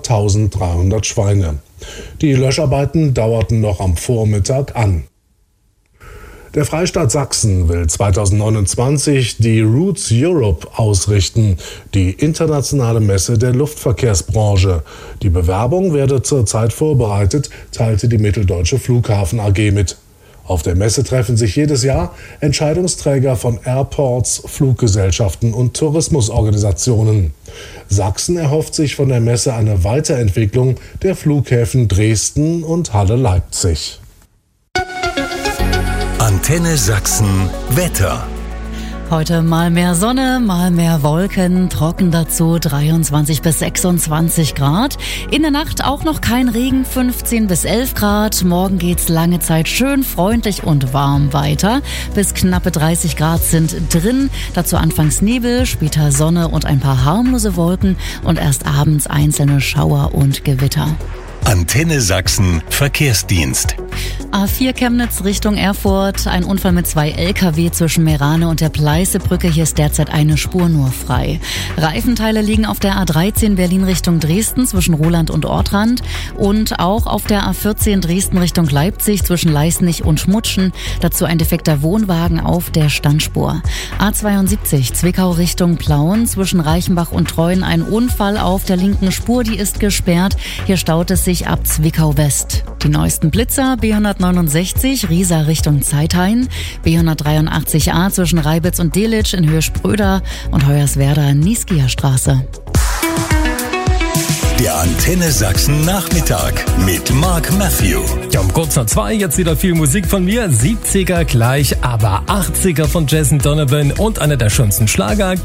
1300 Schweine. Die Löscharbeiten dauerten noch am Vormittag an. Der Freistaat Sachsen will 2029 die Roots Europe ausrichten, die internationale Messe der Luftverkehrsbranche. Die Bewerbung werde zurzeit vorbereitet, teilte die Mitteldeutsche Flughafen AG mit. Auf der Messe treffen sich jedes Jahr Entscheidungsträger von Airports, Fluggesellschaften und Tourismusorganisationen. Sachsen erhofft sich von der Messe eine Weiterentwicklung der Flughäfen Dresden und Halle-Leipzig. Antenne Sachsen Wetter. Heute mal mehr Sonne, mal mehr Wolken, trocken dazu 23 bis 26 Grad. In der Nacht auch noch kein Regen, 15 bis 11 Grad. Morgen geht's lange Zeit schön freundlich und warm weiter. Bis knappe 30 Grad sind drin. Dazu anfangs Nebel, später Sonne und ein paar harmlose Wolken und erst abends einzelne Schauer und Gewitter. Antenne Sachsen Verkehrsdienst. A4 Chemnitz Richtung Erfurt. Ein Unfall mit 2 LKW zwischen Merane und der Pleißebrücke. Hier ist derzeit eine Spur nur frei. Reifenteile liegen auf der A13 Berlin Richtung Dresden zwischen Roland und Ortrand. Und auch auf der A14 Dresden Richtung Leipzig zwischen Leißnich und Schmutschen. Dazu ein defekter Wohnwagen auf der Standspur. A72 Zwickau Richtung Plauen zwischen Reichenbach und Treuen. Ein Unfall auf der linken Spur, die ist gesperrt. Hier staut es sich ab Zwickau West. Die neuesten Blitzer B169 Riesa Richtung Zeithain, B183a zwischen Reibitz und Delitzsch in Höhe Spröder und Hoyerswerda Nieskia Straße. Der Antenne Sachsen Nachmittag mit Mark Matthew. Ja, um kurz nach 2 jetzt wieder viel Musik von mir. 70er gleich, aber 80er von Jason Donovan und einer der schönsten Schlager